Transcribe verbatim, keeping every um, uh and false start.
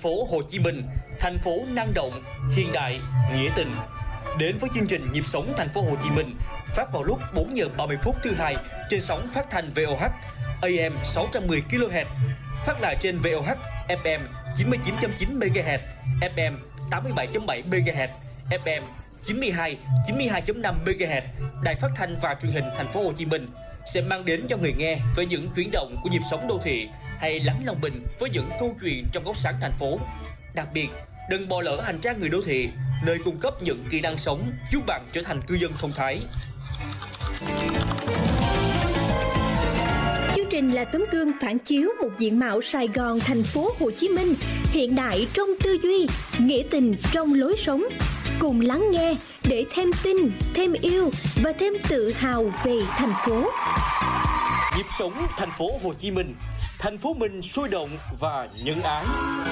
phố Hồ Chí Minh, thành phố năng động, hiện đại, nghĩa tình. Đến với chương trình Nhịp sống thành phố Hồ Chí Minh, phát vào lúc bốn giờ ba mươi phút thứ hai trên sóng phát thanh vê o hát a em sáu trăm mười ki lô héc, phát lại trên vê o hát ép em chín mươi chín phẩy chín mê ga héc, ép em tám mươi bảy phẩy bảy mê ga héc, ép em chín mươi hai, chín mươi hai phẩy năm mê ga héc. Đài Phát thanh và Truyền hình thành phố Hồ Chí Minh sẽ mang đến cho người nghe về những chuyển động của nhịp sống đô thị hay lắng lòng mình với những câu chuyện trong góc sáng thành phố. Đặc biệt, đừng bỏ lỡ hành trang người đô thị, nơi cung cấp những kỹ năng sống giúp bạn trở thành cư dân thông thái. Chương trình là tấm gương phản chiếu một diện mạo Sài Gòn, thành phố Hồ Chí Minh, hiện đại trong tư duy, nghĩa tình trong lối sống. Cùng lắng nghe để thêm tin, thêm yêu và thêm tự hào về thành phố. Nhịp sống thành phố Hồ Chí Minh, thành phố mình sôi động và nhân ái.